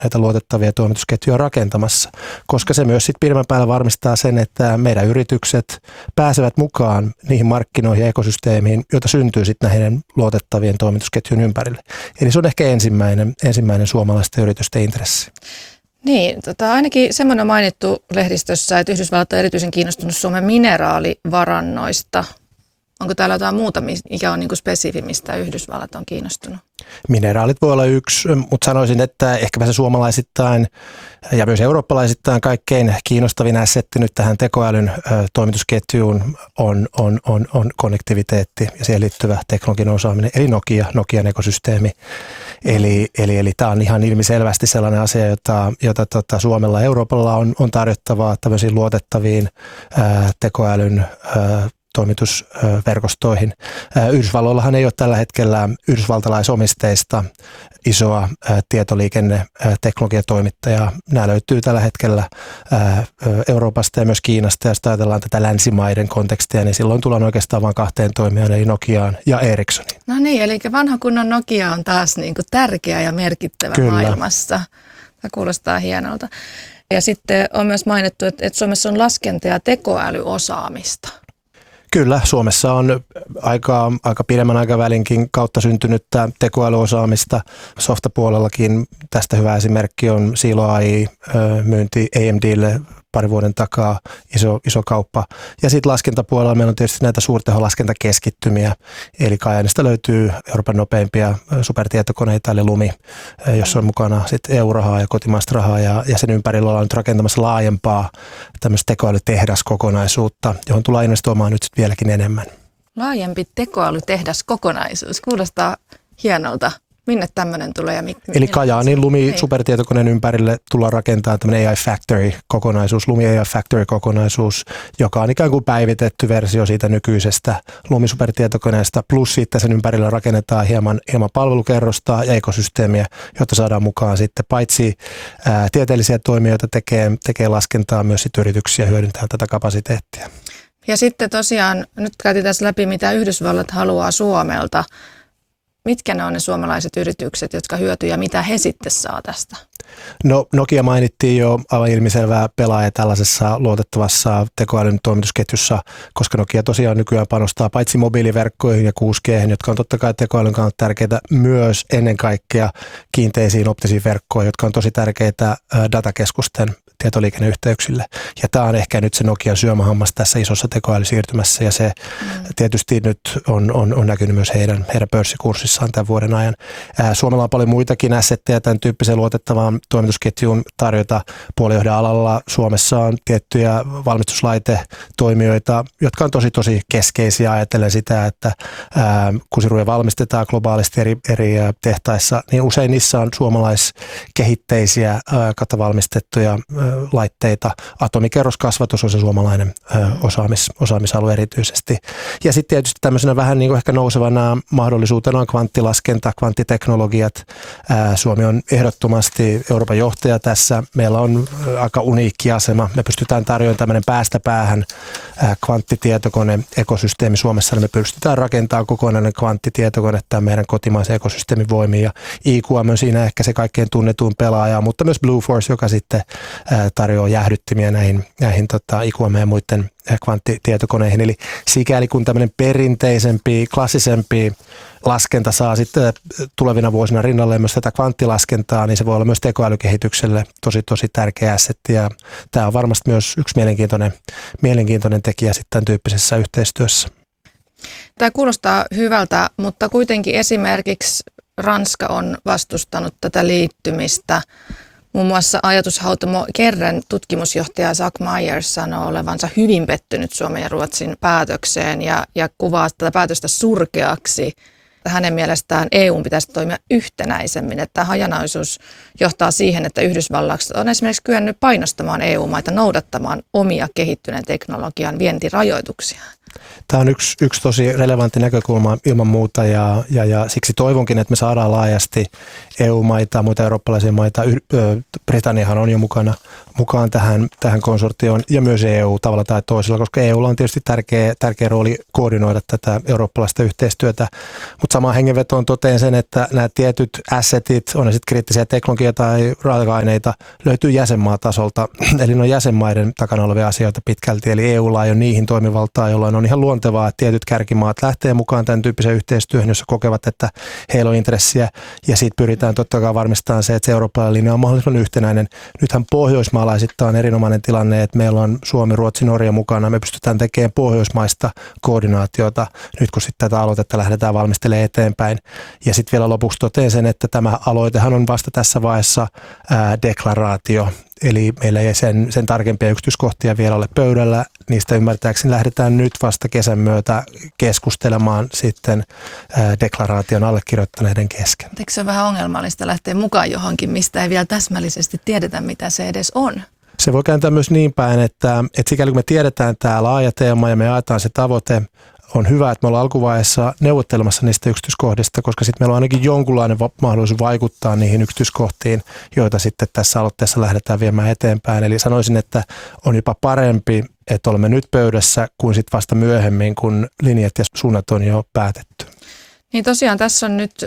näitä luotettavia toimitusketjuja rakentamassa, koska se myös sitten pidemmän päällä varmistaa sen, että meidän yritykset pääsevät mukaan niihin markkinoihin ja ekosysteemiin, joita syntyy sitten näiden luotettavien toimitusketjun ympärille. Eli se on ehkä ensimmäinen suomalaisten yritysten intressi. Niin, ainakin semmoinen on mainittu lehdistössä, että Yhdysvallat on erityisen kiinnostunut Suomen mineraalivarannoista. Onko täällä jotain muuta, mikä on niin kuin spesifi, mistä Yhdysvallat on kiinnostunut? Mineraalit voi olla yksi, mutta sanoisin, että ehkäpä se suomalaisittain ja myös eurooppalaisittain kaikkein kiinnostavin assetti nyt tähän tekoälyn toimitusketjuun on konnektiviteetti ja siihen liittyvä teknologinen osaaminen, eli Nokian ekosysteemi. Eli tämä on ihan ilmiselvästi sellainen asia, jota Suomella ja Euroopalla on tarjottavaa tämmöisiin luotettaviin tekoälyn toimitusverkostoihin. Yhdysvalloillahan ei ole tällä hetkellä yhdysvaltalaisomisteista isoa tietoliikenneteknologiatoimittajaa. Nämä löytyy tällä hetkellä Euroopasta ja myös Kiinasta, ja jos ajatellaan tätä länsimaiden kontekstia, niin silloin tullaan oikeastaan vain kahteen toimijaan, eli Nokiaan ja Ericssoniin. No niin, eli vanha kunnon Nokia on taas niin kuin tärkeä ja merkittävä Kyllä. Maailmassa. Tämä kuulostaa hienolta. Ja sitten on myös mainittu, että Suomessa on laskenta- ja tekoälyosaamista. Kyllä, Suomessa on aika pidemmän aikavälinkin kautta syntynyttä tekoälyosaamista. Softapuolellakin tästä hyvä esimerkki on Silo AI myynti AMDlle pari vuoden takaa, iso kauppa. Ja sitten laskentapuolella meillä on tietysti näitä suurteholaskentakeskittymiä, eli Kajaanista löytyy Euroopan nopeimpia supertietokoneita, eli Lumi, jossa on mukana sitten EU-rahaa ja kotimaista rahaa, ja sen ympärillä ollaan nyt rakentamassa laajempaa tämmöistä tekoälytehdaskokonaisuutta, johon tullaan investoimaan nyt sitten vieläkin enemmän. Laajempi tekoälytehdaskokonaisuus, kuulostaa hienolta. Minne tämmöinen tulee? Eli Kajaanin Lumi supertietokoneen ympärille tullaan rakentamaan tämmöinen AI Factory-kokonaisuus, Lumi AI Factory-kokonaisuus, joka on ikään kuin päivitetty versio siitä nykyisestä Lumi supertietokoneesta, plus sitten sen ympärillä rakennetaan hieman palvelukerrosta ja ekosysteemiä, jotta saadaan mukaan sitten paitsi tieteellisiä toimijoita tekee laskentaa, myös sitten yrityksiä hyödyntää tätä kapasiteettia. Ja sitten tosiaan, nyt käytiin tässä läpi, mitä Yhdysvallat haluaa Suomelta. Mitkä ne on ne suomalaiset yritykset, jotka hyötyy ja mitä he sitten saa tästä? No Nokia mainittiin jo aivan ilmiselvää pelaaja tällaisessa luotettavassa tekoälyn toimitusketjussa, koska Nokia tosiaan nykyään panostaa paitsi mobiiliverkkoihin ja 6G, jotka on totta kai tekoälyn kannalta tärkeitä, myös ennen kaikkea kiinteisiin optisiin verkkoihin, jotka on tosi tärkeitä datakeskusten tietoliikenneyhteyksille. Ja tämä on ehkä nyt se Nokian syömähammas tässä isossa tekoälysiirtymässä, ja se tietysti nyt on näkynyt myös heidän pörssikurssissaan tämän vuoden ajan. Suomella on paljon muitakin assetteja tämän tyyppisen luotettavaan toimitusketjuun tarjota. Puolijohdan alalla Suomessa on tiettyjä valmistuslaitetoimijoita, jotka on tosi keskeisiä ajatellen sitä, että kun siruja valmistetaan globaalisti eri tehtaissa, niin usein niissä on suomalaiskehitteisiä valmistettuja laitteita. Atomikerroskasvatus on se suomalainen osaamisalue erityisesti. Ja sitten tietysti tämmöisenä vähän niin kuin ehkä nousevana mahdollisuutena on kvanttilaskenta, kvanttiteknologiat. Suomi on ehdottomasti Euroopan johtaja tässä. Meillä on aika uniikki asema. Me pystytään tarjoamaan tämmöinen päästä päähän kvanttitietokone-ekosysteemi Suomessa. Me pystytään rakentamaan kokonainen kvanttitietokone tämän meidän kotimaisen ekosysteemin voimiin. Ja IQM on siinä ehkä se kaikkein tunnetuin pelaaja, mutta myös Blueforce, joka sitten tarjoaa jäähdyttimiä näihin IQM ja muiden kvanttitietokoneihin. Eli sikäli kun tämmöinen perinteisempi, klassisempi laskenta saa sitten tulevina vuosina rinnalle myös tätä kvanttilaskentaa, niin se voi olla myös tekoälykehitykselle tosi tärkeä assetti. Ja tämä on varmasti myös yksi mielenkiintoinen tekijä sitten tämän tyyppisessä yhteistyössä. Tämä kuulostaa hyvältä, mutta kuitenkin esimerkiksi Ranska on vastustanut tätä liittymistä. Muun muassa ajatushautomo Kerren tutkimusjohtaja Zach Myers sanoo olevansa hyvin pettynyt Suomen ja Ruotsin päätökseen ja kuvaa tätä päätöstä surkeaksi. Hänen mielestään EU:n pitäisi toimia yhtenäisemmin, että hajanaisuus johtaa siihen, että Yhdysvallat on esimerkiksi kyennyt painostamaan EU-maita noudattamaan omia kehittyneen teknologian vientirajoituksia. Tämä on yksi tosi relevantti näkökulma ilman muuta ja siksi toivonkin, että me saadaan laajasti EU-maita, muita eurooppalaisia maita. Britanniahan on jo mukaan tähän konsortioon ja myös EU tavalla tai toisella, koska EUlla on tietysti tärkeä rooli koordinoida tätä eurooppalaista yhteistyötä. Mutta Mutta samaan hengenvetoon toteen sen, että nämä tietyt assetit, on ne sitten kriittisiä teknologia tai raaka-aineita, löytyy jäsenmaatasolta. Eli ne on jäsenmaiden takana olevia asioita pitkälti. Eli EUlla ei ole niihin toimivaltaa, jolloin on ihan luontevaa, että tietyt kärkimaat lähtee mukaan tämän tyyppiseen yhteistyöhön, jossa kokevat, että heillä on intressiä. Ja siitä pyritään totta kai varmistamaan se, että se eurooppalainen linja on mahdollisimman yhtenäinen. Nythän pohjoismaalaisittain on erinomainen tilanne, että meillä on Suomi, Ruotsi, Norja mukana. Me pystytään tekemään pohjoismaista koordinaatiota nyt, kun sitten tätä aloitetta lähdetään valmistelemaan eteenpäin. Ja sitten vielä lopuksi totean sen, että tämä aloitehan on vasta tässä vaiheessa deklaraatio. Eli meillä ei sen tarkempia yksityiskohtia vielä ole pöydällä. Niistä ymmärtääkseni lähdetään nyt vasta kesän myötä keskustelemaan sitten deklaraation allekirjoittaneiden kesken. Eikö se ole vähän ongelmallista lähteä mukaan johonkin, mistä ei vielä täsmällisesti tiedetä, mitä se edes on? Se voi kääntää myös niin päin, että sikäli kun me tiedetään tämä laaja teema ja me jaetaan se tavoite, on hyvä, että me ollaan alkuvaiheessa neuvottelemassa niistä yksityiskohdista, koska sitten meillä on ainakin jonkunlainen mahdollisuus vaikuttaa niihin yksityiskohtiin, joita sitten tässä aloitteessa lähdetään viemään eteenpäin. Eli sanoisin, että on jopa parempi, että olemme nyt pöydässä kuin sitten vasta myöhemmin, kun linjat ja suunnat on jo päätetty. Niin tosiaan tässä on nyt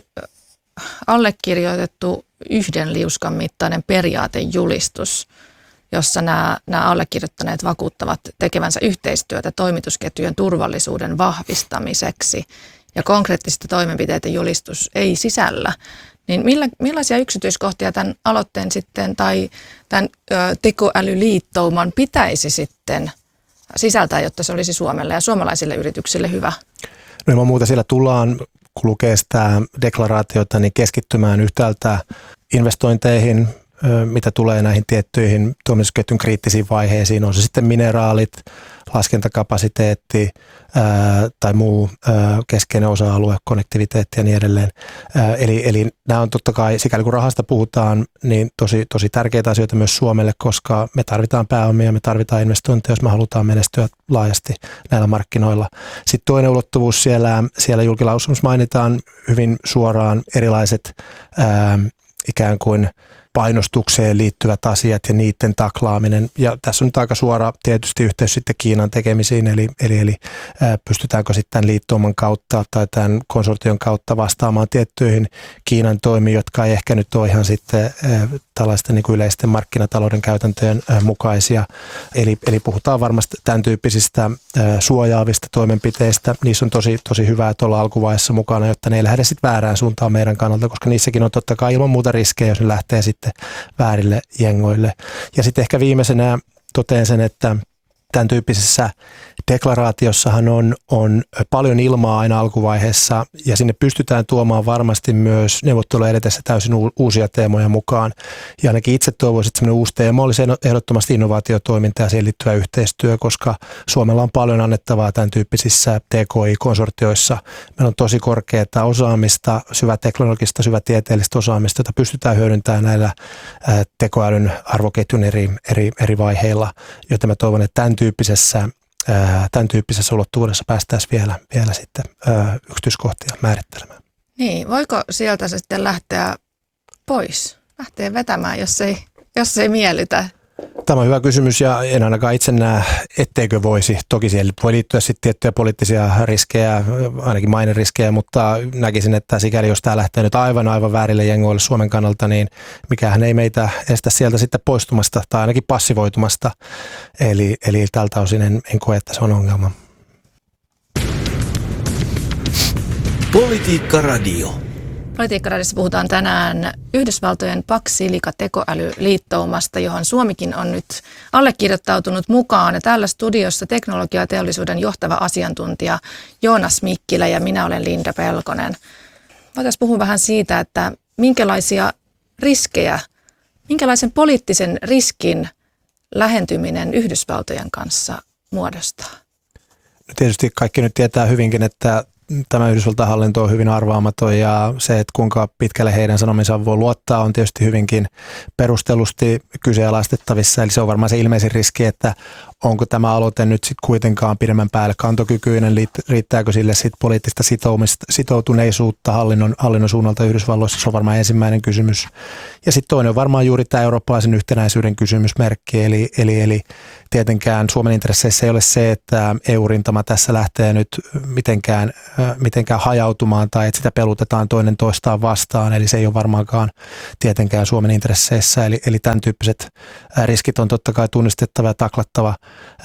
allekirjoitettu 1 liuskan mittainen periaatejulistus, jossa nämä allekirjoittaneet vakuuttavat tekevänsä yhteistyötä toimitusketjujen turvallisuuden vahvistamiseksi ja konkreettista toimenpiteitä julistus ei sisällä. Niin millaisia yksityiskohtia tämän aloitteen sitten tai tämän tekoälyliittouman pitäisi sitten sisältää, jotta se olisi Suomelle ja suomalaisille yrityksille hyvä? No ilman muuta siellä tullaan, kun lukee sitä deklaraatiota, niin keskittymään yhtäältä investointeihin, mitä tulee näihin tiettyihin toimitusketjun kriittisiin vaiheisiin, on se sitten mineraalit, laskentakapasiteetti tai muu keskeinen osa-alue, konnektiviteetti ja niin edelleen. Eli nämä on totta kai, sikäli kun rahasta puhutaan, niin tosi tärkeitä asioita myös Suomelle, koska me tarvitaan pääomia, me tarvitaan investointeja, jos me halutaan menestyä laajasti näillä markkinoilla. Sitten toinen ulottuvuus siellä julkilausumassa mainitaan hyvin suoraan erilaiset ikään kuin painostukseen liittyvät asiat ja niiden taklaaminen. Ja tässä on nyt aika suora tietysti yhteys sitten Kiinan tekemisiin, eli pystytäänkö sitten tämän liittouman kautta tai tämän konsortion kautta vastaamaan tiettyihin Kiinan toimiin, jotka ei ehkä nyt ole ihan sitten tällaisten niin kuin yleisten markkinatalouden käytäntöjen mukaisia. Eli puhutaan varmasti tämän tyyppisistä suojaavista toimenpiteistä. Niissä on tosi hyvä, että olla alkuvaiheessa mukana, jotta ne ei lähde sitten väärään suuntaan meidän kannalta, koska niissäkin on totta kai ilman muuta riskejä, jos ne lähtee sitten väärille jengoille. Ja sitten ehkä viimeisenä totean sen, että tämän tyyppisessä deklaraatiossahan on paljon ilmaa aina alkuvaiheessa ja sinne pystytään tuomaan varmasti myös neuvottelua edetessä täysin uusia teemoja mukaan. Ja ainakin itse toivoisin, että sellainen uusi teema olisi ehdottomasti innovaatiotoiminta ja siihen liittyvä yhteistyö, koska Suomella on paljon annettavaa tämän tyyppisissä TKI-konsortioissa. Meillä on tosi korkeaa osaamista, syväteknologista, syvätieteellistä osaamista, jota pystytään hyödyntämään näillä tekoälyn arvoketjun eri vaiheilla, joten mä toivon, että tämän tyyppisessä ulottuvuudessa päästäisiin vielä sitten yksityiskohtia määrittelemään. Niin, voiko sieltä sitten lähteä pois, lähteä vetämään, jos ei miellytä? Tämä on hyvä kysymys ja en ainakaan itse näe, etteikö voisi. Toki siihen voi liittyä sitten tiettyjä poliittisia riskejä, ainakin maineriskejä, mutta näkisin, että sikäli jos tämä lähtee nyt aivan väärille jengoille Suomen kannalta, niin mikähän ei meitä estä sieltä sitten poistumasta tai ainakin passivoitumasta. Eli tältä osin en koe, että se on ongelma. Politiikka Radio. Politiikkaradiossa puhutaan tänään Yhdysvaltojen Pax Silica tekoälyliittoumasta, johon Suomikin on nyt allekirjoittautunut mukaan. Ja täällä studiossa teknologiateollisuuden johtava asiantuntija Joonas Mikkilä ja minä olen Linda Pelkonen. Voitaisiin puhua vähän siitä, että minkälaisia riskejä, minkälaisen poliittisen riskin lähentyminen Yhdysvaltojen kanssa muodostaa. Tietysti kaikki nyt tietää hyvinkin, että tämä Yhdysvaltain hallinto on hyvin arvaamaton ja se, että kuinka pitkälle heidän sanominsa voi luottaa, on tietysti hyvinkin perustellusti kyseenalaistettavissa. Eli se on varmaan se ilmeisin riski, että onko tämä aloite nyt sitten kuitenkaan pidemmän päälle kantokykyinen, riittääkö sille sitten poliittista sitoutuneisuutta hallinnon suunnalta Yhdysvalloissa, se on varmaan ensimmäinen kysymys. Ja sitten toinen on varmaan juuri tämä eurooppalaisen yhtenäisyyden kysymysmerkki, eli tietenkään Suomen intresseissä ei ole se, että EU-rintama tässä lähtee nyt mitenkään hajautumaan tai että sitä pelutetaan toinen toistaan vastaan, eli se ei ole varmaankaan tietenkään Suomen intresseissä, eli tämän tyyppiset riskit on totta kai tunnistettava ja taklattava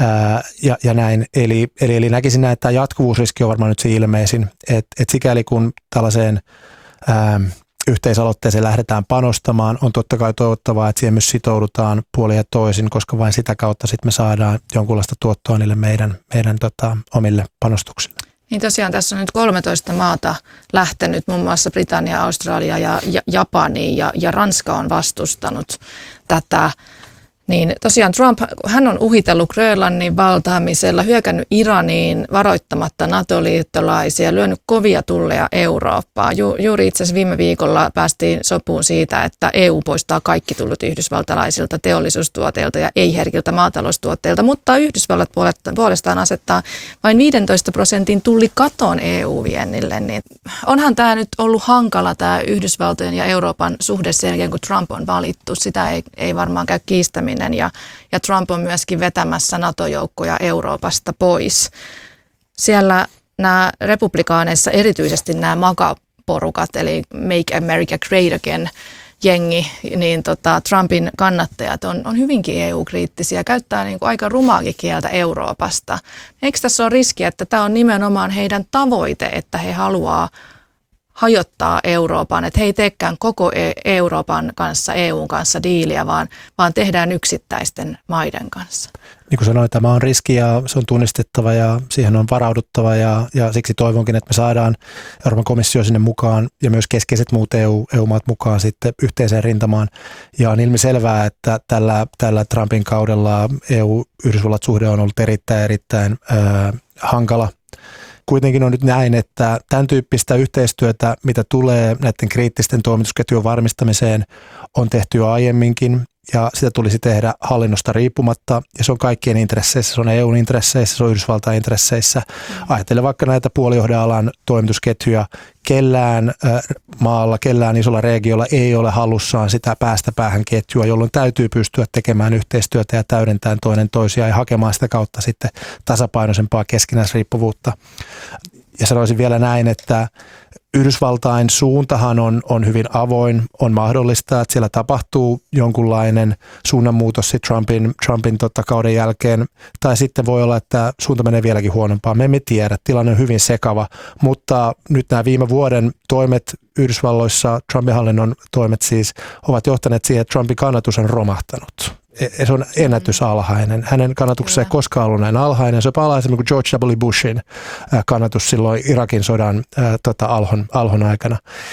ja näin, eli näkisin näin, että tämä jatkuvuusriski on varmaan nyt se ilmeisin, että sikäli kun tällaiseen yhteisaloitteeseen lähdetään panostamaan, on totta kai toivottavaa, että siihen myös sitoudutaan puolin ja toisin, koska vain sitä kautta sitten me saadaan jonkunlaista tuottoa niille meidän omille panostuksille. Niin tosiaan tässä on nyt 13 maata lähtenyt, muun muassa Britannia, Australia ja Japani ja Ranska on vastustanut tätä. Niin tosiaan Trump, hän on uhitellut Grönlannin valtaamisella, hyökännyt Iraniin varoittamatta NATO-liittolaisia, lyönyt kovia tulleja Eurooppaan. Juuri itse asiassa viime viikolla päästiin sopuun siitä, että EU poistaa kaikki tullut yhdysvaltalaisilta teollisuustuotteilta ja ei-herkiltä maataloustuotteilta, mutta Yhdysvallat puolestaan asettaa vain 15% tullikaton EU-viennille. Niin onhan tämä nyt ollut hankala tämä Yhdysvaltojen ja Euroopan suhde sen jälkeen, kun Trump on valittu. Sitä ei varmaan käy kiistäminen. Ja Trump on myöskin vetämässä NATO-joukkoja Euroopasta pois. Siellä nämä republikaaneissa erityisesti nämä MAGA-porukat, eli Make America Great Again -jengi, niin Trumpin kannattajat on hyvinkin EU-kriittisiä, käyttää niin kuin aika rumaakin kieltä Euroopasta. Eikö tässä ole riski, että tämä on nimenomaan heidän tavoite, että he haluaa hajottaa Euroopan, että he ei teekään koko Euroopan kanssa, EUn kanssa diiliä, vaan tehdään yksittäisten maiden kanssa. Niin kuin sanoin, tämä on riski ja se on tunnistettava ja siihen on varauduttava ja siksi toivonkin, että me saadaan Euroopan komissio sinne mukaan ja myös keskeiset muut EU-maat mukaan sitten yhteiseen rintamaan. Ja on ilmiselvää, että tällä Trumpin kaudella EU-Yhdysvallat-suhde on ollut erittäin hankala. Kuitenkin on nyt näin, että tämän tyyppistä yhteistyötä, mitä tulee näiden kriittisten toimitusketjujen varmistamiseen, on tehty jo aiemminkin ja sitä tulisi tehdä hallinnosta riippumatta ja se on kaikkien intresseissä, se on EUn intresseissä, se on Yhdysvaltain intresseissä. Ajattelen vaikka näitä puolijohdealan toimitusketjuja, kellään maalla, kellään isolla regiolla ei ole hallussaan sitä päästä päähän ketjua, jolloin täytyy pystyä tekemään yhteistyötä ja täydentämään toinen toisiaan ja hakemaan sitä kautta sitten tasapainoisempaa keskinäisriippuvuutta. Ja sanoisin vielä näin, että Yhdysvaltain suuntahan on hyvin avoin, on mahdollista, että siellä tapahtuu jonkunlainen suunnanmuutos Trumpin kauden jälkeen, tai sitten voi olla, että suunta menee vieläkin huonompaan. Me emme tiedä, tilanne on hyvin sekava, mutta nyt nämä viime vuoden toimet Yhdysvalloissa, Trumpin hallinnon toimet siis, ovat johtaneet siihen, että Trumpin kannatus on romahtanut. Se on ennätysalhainen. Hänen kannatuksensa ei koskaan ollut näin alhainen. Se on alhaisemmin kuin George W. Bushin kannatus silloin Irakin sodan alhon aikana.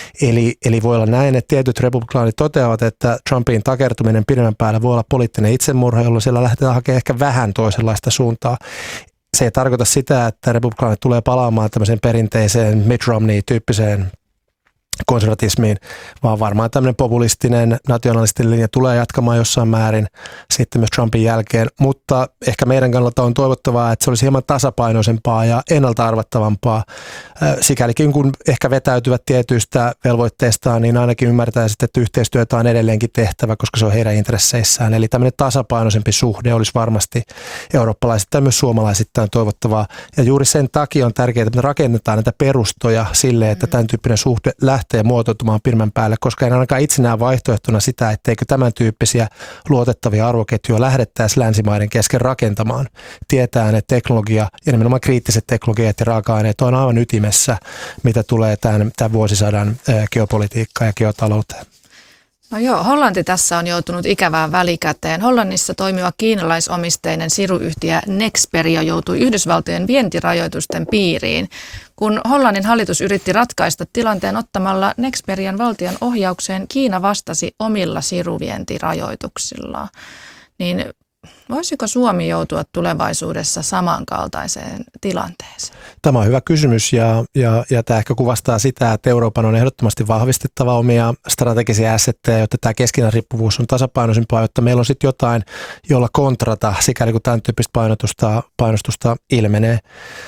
Eli voi olla näin, että tietyt republikaanit toteavat, että Trumpin takertuminen pidemmän päällä voi olla poliittinen itsemurha, jolloin siellä lähdetään hakemaan ehkä vähän toisenlaista suuntaa. Se ei tarkoita sitä, että republikaanit tulee palaamaan tämmöiseen perinteiseen Mitt Romney-tyyppiseen konservatismiin, vaan varmaan tämmöinen populistinen, nationalistinen linja tulee jatkamaan jossain määrin sitten myös Trumpin jälkeen, mutta ehkä meidän kannalta on toivottavaa, että se olisi hieman tasapainoisempaa ja ennalta arvattavampaa. Sikälikin kun ehkä vetäytyvät tietyistä velvoitteistaan, niin ainakin ymmärtää sitten, että yhteistyötä on edelleenkin tehtävä, koska se on heidän intresseissään. Eli tämmöinen tasapainoisempi suhde olisi varmasti eurooppalaisittain ja myös suomalaisittain toivottavaa. Ja juuri sen takia on tärkeää, että me rakennetaan näitä perustoja sille, että tämän tyyppinen suhde lähtee muotoutumaan pidemmän päälle, koska en ainakaan itse näe vaihtoehtona sitä, etteikö tämän tyyppisiä luotettavia arvoketjuja lähdettäisiin länsimaiden kesken rakentamaan. Tietään, että teknologia ja nimenomaan kriittiset teknologiat ja raaka-aineet on aivan ytimessä, mitä tulee tämän vuosisadan geopolitiikkaan ja geotalouteen. No joo, Hollanti tässä on joutunut ikävään välikäteen. Hollannissa toimiva kiinalaisomisteinen siruyhtiö Nexperia joutui Yhdysvaltojen vientirajoitusten piiriin, kun Hollannin hallitus yritti ratkaista tilanteen ottamalla Nexperian valtion ohjaukseen. Kiina vastasi omilla siruvientirajoituksillaan. Niin Voisiko Suomi joutua tulevaisuudessa samankaltaiseen tilanteeseen? Tämä on hyvä kysymys ja tämä ehkä kuvastaa sitä, että Euroopan on ehdottomasti vahvistettava omia strategisia assetteja, jotta tämä keskinäisriippuvuus on tasapainoisempaa, jotta meillä on sitten jotain, jolla kontrata, sikäli kun tämän tyyppistä painostusta ilmenee.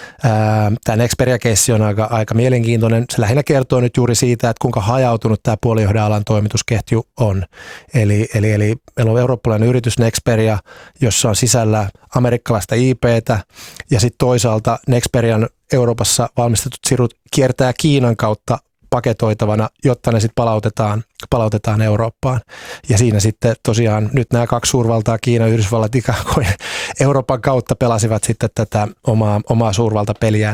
Tämä Nexperia-keissi on aika mielenkiintoinen. Se lähinnä kertoo nyt juuri siitä, että kuinka hajautunut tämä puolijohdealan toimitusketju on. Eli meillä on eurooppalainen yritys Nexperia, jossa on sisällä amerikkalaista IP:tä ja sitten toisaalta Nexperian Euroopassa valmistetut sirut kiertää Kiinan kautta paketoitavana, jotta ne sitten palautetaan Eurooppaan. Ja siinä sitten tosiaan nyt nämä kaksi suurvaltaa, Kiina ja Yhdysvallat, ikään kuin Euroopan kautta pelasivat sitten tätä omaa suurvaltapeliään.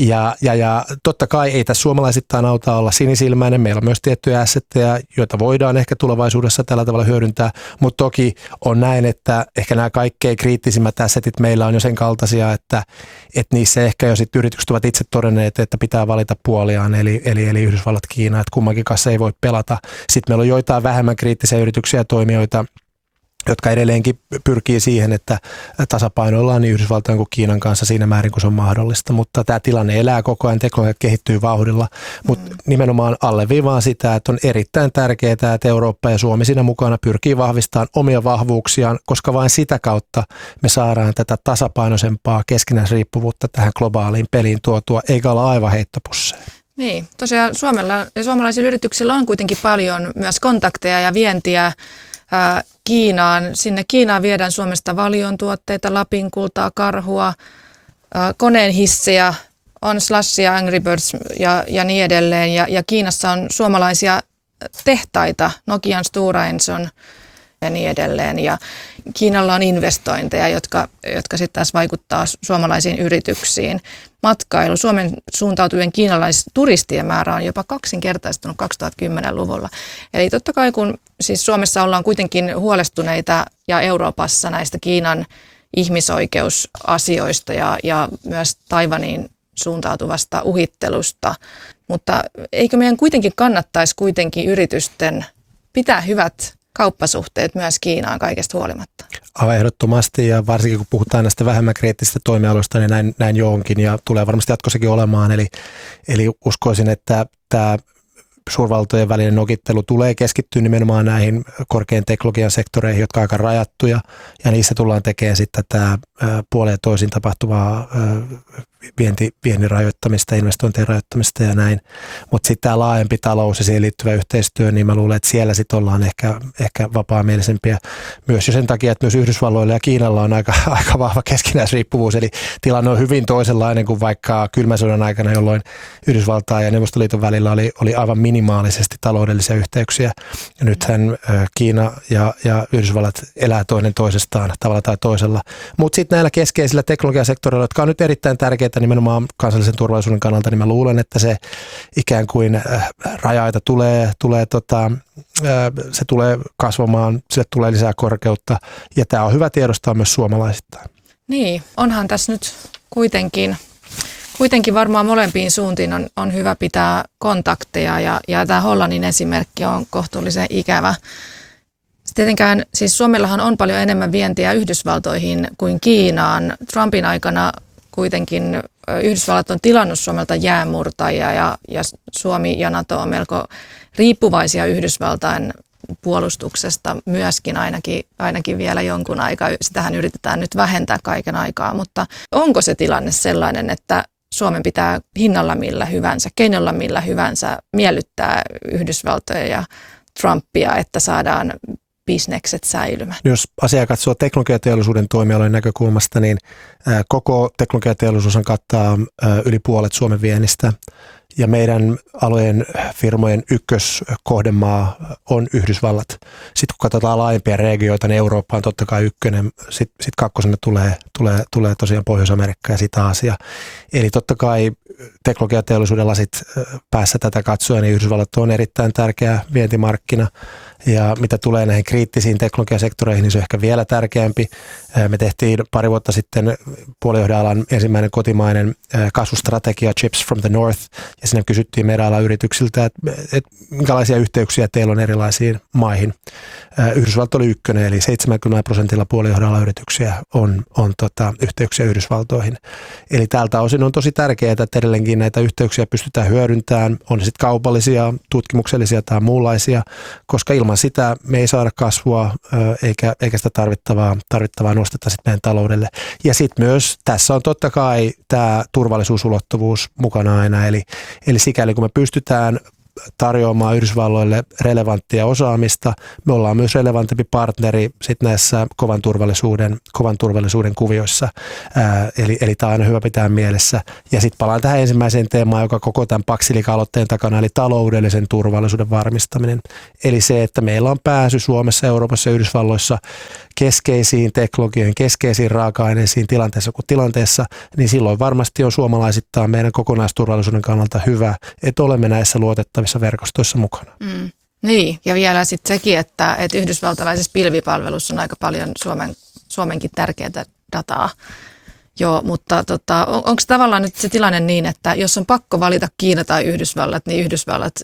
Ja totta kai ei tässä suomalaisittain auta olla sinisilmäinen. Meillä on myös tiettyjä assetteja, joita voidaan ehkä tulevaisuudessa tällä tavalla hyödyntää, mutta toki on näin, että ehkä nämä kaikkein kriittisimmät assetit meillä on jo sen kaltaisia, että niissä ehkä jo sitten yritykset ovat itse todenneet, että pitää valita puoliaan, eli Yhdysvallat, Kiina, että kummankin kanssa ei voi pelata. Sitten meillä on joitain vähemmän kriittisiä yrityksiä ja toimijoita, jotka edelleenkin pyrkii siihen, että tasapainoillaan niin Yhdysvaltain kuin Kiinan kanssa siinä määrin, kun se on mahdollista. Mutta tämä tilanne elää koko ajan, teknologia kehittyy vauhdilla, mutta nimenomaan alleviivaan sitä, että on erittäin tärkeää, että Eurooppa ja Suomi siinä mukana pyrkii vahvistamaan omia vahvuuksiaan, koska vain sitä kautta me saadaan tätä tasapainoisempaa keskinäisriippuvuutta tähän globaaliin peliin tuotua, eikä olla aivan heittopusseja. Niin, tosiaan Suomella ja suomalaisilla yrityksillä on kuitenkin paljon myös kontakteja ja vientiä Kiinaan. Sinne Kiinaan viedään Suomesta Valion tuotteita, Lapin kultaa, karhua, koneen hissejä, on Slashia, Angry Birds ja niin edelleen. Ja Kiinassa on suomalaisia tehtaita, Nokian Stora Enson ja niin edelleen. Ja Kiinalla on investointeja, jotka sitten taas vaikuttaa suomalaisiin yrityksiin. Matkailu, Suomen suuntautuvien kiinalaisturistien määrä on jopa kaksinkertaistunut 2010-luvulla. Eli totta kai kun siis Suomessa ollaan kuitenkin huolestuneita ja Euroopassa näistä Kiinan ihmisoikeusasioista ja myös Taiwaniin suuntautuvasta uhittelusta, mutta eikö meidän kuitenkin kannattaisi yritysten pitää hyvät kauppasuhteet myös Kiinaan kaikesta huolimatta? Aivan ehdottomasti, ja varsinkin kun puhutaan näistä vähemmän kriittisistä toimialoista, niin näin jo onkin ja tulee varmasti jatkossakin olemaan. Eli uskoisin, että tämä suurvaltojen välinen nokittelu tulee keskittyä nimenomaan näihin korkean teknologian sektoreihin, jotka on aika rajattuja, ja niissä tullaan tekemään sitten tämä puoleen toisin tapahtuvaa viennin rajoittamista, investointien rajoittamista ja näin. Mutta sitten tämä laajempi talous ja siihen liittyvä yhteistyö, niin mä luulen, että siellä sitten ollaan ehkä vapaamielisempiä myös jo sen takia, että myös Yhdysvalloilla ja Kiinalla on aika vahva keskinäisriippuvuus, eli tilanne on hyvin toisenlainen kuin vaikka kylmän sodan aikana, jolloin Yhdysvaltain ja Neuvostoliiton välillä oli aivan minimaalisesti taloudellisia yhteyksiä. Ja nythän Kiina ja Yhdysvallat elää toinen toisestaan tavalla tai toisella. Mutta sitten näillä keskeisillä teknologiasektoreilla, jotka on nyt erittäin tärkeitä nimenomaan kansallisen turvallisuuden kannalta, niin mä luulen, että se ikään kuin raja-aita se tulee kasvamaan, sille tulee lisää korkeutta, ja tämä on hyvä tiedostaa myös suomalaisittain. Niin, onhan tässä nyt kuitenkin varmaan molempiin suuntiin on hyvä pitää kontakteja, ja tämä Hollannin esimerkki on kohtuullisen ikävä. Tietenkään, siis Suomellahan on paljon enemmän vientiä Yhdysvaltoihin kuin Kiinaan. Trumpin aikana kuitenkin Yhdysvallat on tilannut Suomelta jäänmurtajia ja Suomi ja NATO on melko riippuvaisia Yhdysvaltain puolustuksesta myöskin ainakin vielä jonkun aikaa. Sitähän yritetään nyt vähentää kaiken aikaa, mutta onko se tilanne sellainen, että Suomen pitää hinnalla millä hyvänsä, keinolla millä hyvänsä miellyttää Yhdysvaltoja ja Trumpia, että saadaan bisnekset säilymään? Jos asiaa katsoo teknologiateollisuuden toimialojen näkökulmasta, niin koko teknologiateollisuus kattaa yli puolet Suomen viennistä. Ja meidän alojen firmojen ykköskohdemaa on Yhdysvallat. Sitten kun katsotaan laajempia regioita, niin Eurooppa on totta kai ykkönen. Sitten kakkosena tulee tosiaan Pohjois-Amerikka ja sitten Aasia. Eli totta kai teknologiateollisuuden lasit päässä tätä katsoa, niin Yhdysvallat on erittäin tärkeä vientimarkkina. Ja mitä tulee näihin kriittisiin teknologiasektoreihin, niin se on ehkä vielä tärkeämpi. Me tehtiin pari vuotta sitten puolijohdealan ensimmäinen kotimainen kasvustrategia Chips from the North, ja siinä kysyttiin meidän alan yrityksiltä, että minkälaisia yhteyksiä teillä on erilaisiin maihin. Yhdysvallat oli ykkönen, eli 70% puolijohdon yrityksiä on yhteyksiä Yhdysvaltoihin. Eli tältä osin on tosi tärkeää, että edelleenkin näitä yhteyksiä pystytään hyödyntämään, on sitten kaupallisia, tutkimuksellisia tai muunlaisia, koska ilman sitä me ei saada kasvua eikä sitä tarvittavaa nostetta sitten meidän taloudelle. Ja sitten myös tässä on totta kai tämä turvallisuusulottuvuus mukana aina, eli sikäli kun me pystytään tarjoamaan Yhdysvalloille relevanttia osaamista. Me ollaan myös relevantimpi partneri sit näissä kovan turvallisuuden kuvioissa. Eli tämä on aina hyvä pitää mielessä. Ja sitten palaan tähän ensimmäiseen teemaan, joka koko tämän Paxilica-aloitteen takana, eli taloudellisen turvallisuuden varmistaminen. Eli se, että meillä on pääsy Suomessa, Euroopassa ja Yhdysvalloissa keskeisiin teknologioihin, keskeisiin raaka-aineisiin tilanteessa kuin tilanteessa, niin silloin varmasti on suomalaisittain meidän kokonaisturvallisuuden kannalta hyvä, että olemme näissä luotettavissa verkostoissa mukana. Niin, ja vielä sitten sekin, että yhdysvaltalaisessa pilvipalvelussa on aika paljon Suomenkin tärkeää dataa. Joo, mutta onko tavallaan nyt se tilanne niin, että jos on pakko valita Kiina tai Yhdysvallat, niin Yhdysvallat